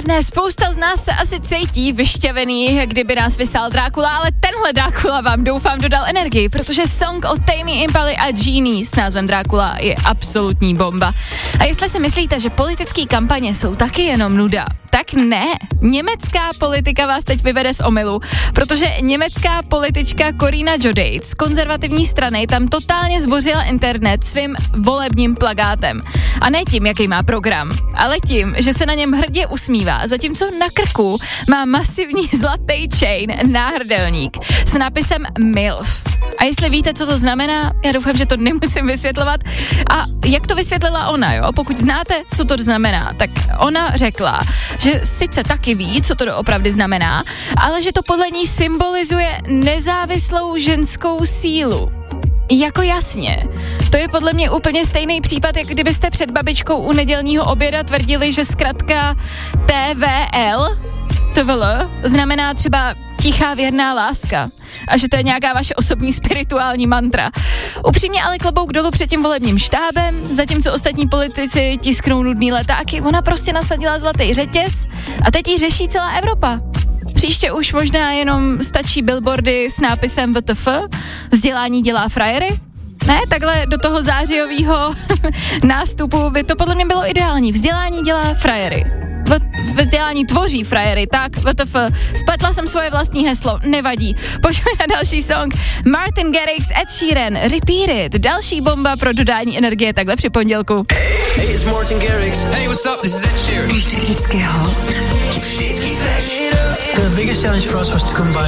Ne, spousta z nás se asi cítí vyšťavený, kdyby nás vysál Drákula, ale tenhle Drákula vám doufám dodal energii, protože song od Tame Impaly a Genie s názvem Drákula je absolutní bomba. A jestli si myslíte, že politické kampaně jsou taky jenom nuda, tak ne. Německá politika vás teď vyvede z omylu, protože německá politička Corinna Giudice z konzervativní strany tam totálně zbořila internet svým volebním plakátem. A ne tím, jaký má program, ale tím, že se na něm hrdě usmívá, zatímco na krku má masivní zlatý chain náhrdelník s nápisem MILF. A jestli víte, co to znamená, já doufám, že to nemusím vysvětlovat. A jak to vysvětlila ona, jo? Pokud znáte, co to znamená, tak ona řekla, že sice taky ví, co to doopravdy znamená, ale že to podle ní symbolizuje nezávislou ženskou sílu. Jako jasně. To je podle mě úplně stejný případ, jak kdybyste před babičkou u nedělního oběda tvrdili, že zkratka TVL znamená třeba tichá věrná láska a že to je nějaká vaše osobní spirituální mantra. Upřímně ale klobouk dolů před tím volebním štábem, zatímco ostatní politici tisknou nudný letáky, ona prostě nasadila zlatý řetěz a teď ji řeší celá Evropa. Příště už možná jenom stačí billboardy s nápisem WTF, vzdělání dělá frajery. Ne, takhle do toho zářijového nástupu by to podle mě bylo ideální. Vzdělání dělá frajery. Vzdělání tvoří frajery, tak WTF. Spletla jsem svoje vlastní heslo, nevadí. Pojďme na další song. Martin Garrix, Ed Sheeran, Repeat It. Další bomba pro dodání energie takhle při pondělku. Hey, it's Martin Garrix. Hey, what's up? This is Ed Sheeran. Vždycky hot. The biggest challenge for us was to combine